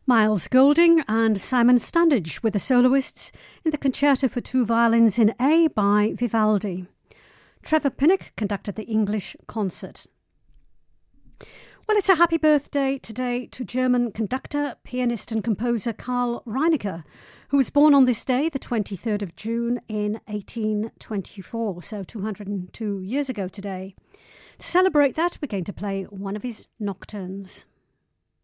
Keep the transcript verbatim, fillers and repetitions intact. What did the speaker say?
Miles Golding and Simon Standage were the soloists in the Concerto for Two Violins in A by Vivaldi. Trevor Pinnock conducted the English concert. Well, it's a happy birthday today to German conductor, pianist and composer Carl Reinecker, who was born on this day, the twenty-third of June in eighteen twenty-four, so two hundred two years ago today. To celebrate that, we're going to play one of his nocturnes.